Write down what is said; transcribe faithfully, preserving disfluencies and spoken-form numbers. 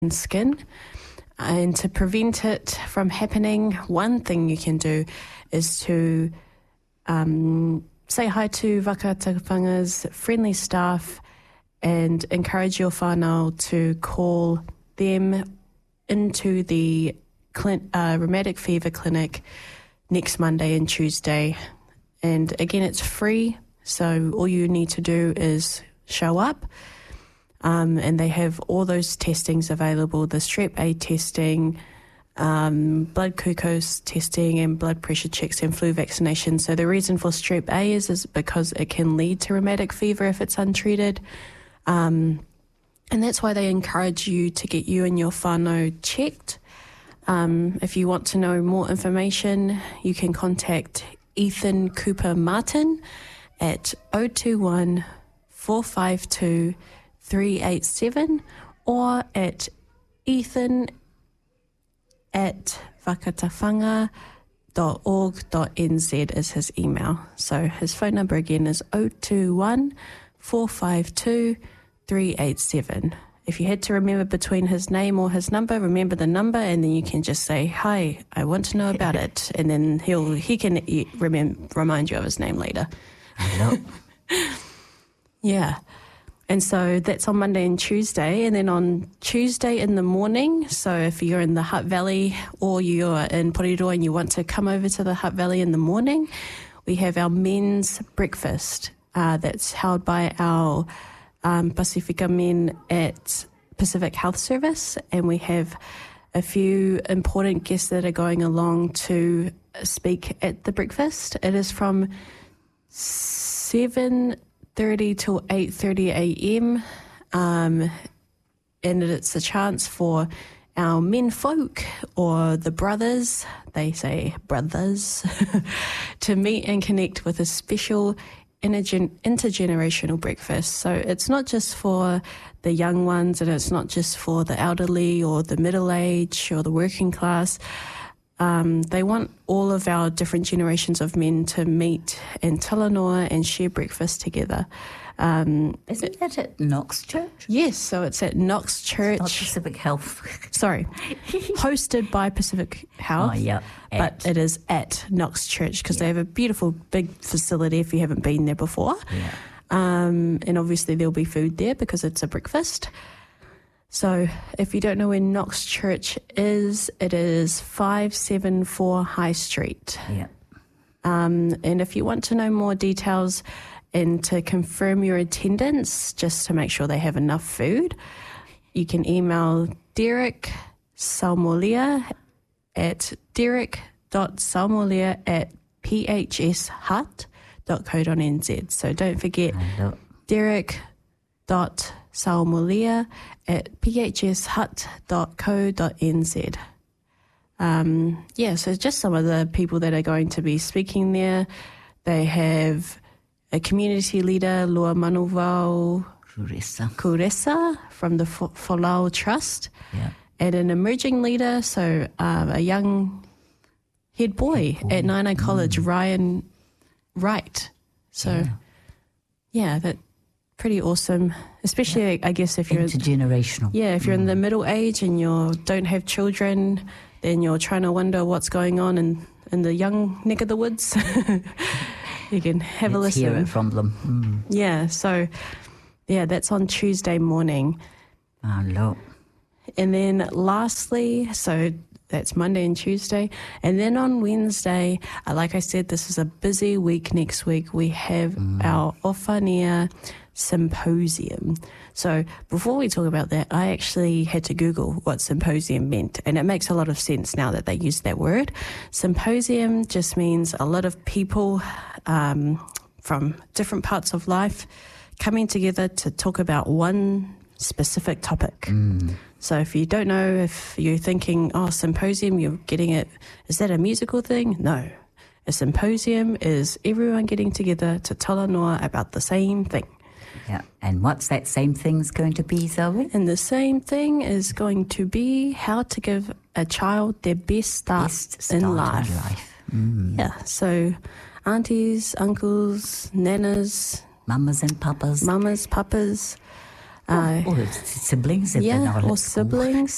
skin. And to prevent it from happening, one thing you can do is to um, say hi to Whakatapanga's friendly staff and encourage your whānau to call them into the clin- uh, rheumatic fever clinic next Monday and Tuesday. And again, it's free, so all you need to do is show up. Um, and they have all those testings available, the strep A testing, um, blood glucose testing and blood pressure checks and flu vaccination. So the reason for strep A is, is because it can lead to rheumatic fever if it's untreated. Um, and that's why they encourage you to get you and your whānau checked. Um, if you want to know more information, you can contact Ethan Cooper Martin at oh two one, four five two, three eight seven or at Ethan at whakatawhanga dot org dot n z is his email. So his phone number again is oh two one, four five two, three eight seven. If you had to remember between his name or his number, remember the number, and then you can just say, "Hi, I want to know about it," and then he'll he can remem- remind you of his name later. Hello. Yeah. And so that's on Monday and Tuesday. And then on Tuesday in the morning, so if you're in the Hutt Valley or you're in Porirua and you want to come over to the Hutt Valley in the morning, we have our men's breakfast uh, that's held by our um, Pacifica men at Pacific Health Service. And we have a few important guests that are going along to speak at the breakfast. It is from seven thirty till eight thirty a.m. Um, and it's a chance for our men folk or the brothers, they say brothers, to meet and connect with a special intergen- intergenerational breakfast. So it's not just for the young ones, and it's not just for the elderly or the middle-aged or the working class. Um, they want all of our different generations of men to meet and talanoa and share breakfast together. Um, Isn't that at Knox Church? Yes, so it's at Knox Church. Not Pacific Health. Sorry, hosted by Pacific Health. Oh, yeah. But it is at Knox Church because yeah. they have a beautiful big facility if you haven't been there before. Yeah. Um, and obviously there'll be food there because it's a breakfast. So if you don't know where Knox Church is, it is five seventy-four High Street. Yeah. Um, and if you want to know more details and to confirm your attendance, just to make sure they have enough food, you can email Derek Salmolia at derek.salmolia at phshut dot co dot n z. So don't forget derek.salmolia at phshut dot co dot n z. Um, yeah, so just some of the people that are going to be speaking there. They have a community leader, Loa Manuvau Kuresa. Kuresa from the Folau Trust, yeah. and an emerging leader, so um, a young head boy head boy. at Naina College, mm. Ryan Wright. So, yeah, yeah that pretty awesome, especially, yeah. I guess, if you're... Intergenerational. Yeah, if you're mm. in the middle age and you don't have children, then you're trying to wonder what's going on in, in the young neck of the woods. You can have Let's a listen. hear it from them. Mm. Yeah, so, yeah, that's on Tuesday morning. Hello. And then lastly, so that's Monday and Tuesday. And then on Wednesday, uh, like I said, this is a busy week next week. We have mm. our Ofania Symposium. So before we talk about that, I actually had to Google what symposium meant. And it makes a lot of sense now that they use that word. Symposium just means a lot of people um, from different parts of life coming together to talk about one specific topic. Mm. So if you don't know, if you're thinking, oh, symposium, you're getting it, is that a musical thing? No. A symposium is everyone getting together to talanoa about the same thing. Yeah, and what's that same thing's going to be, Zoe? And the same thing is going to be how to give a child their best start, best start in life. In life. Mm. Yeah, so aunties, uncles, nanas, mamas and papas. Mamas, papas. Uh, or siblings if yeah, they're not or at school. siblings.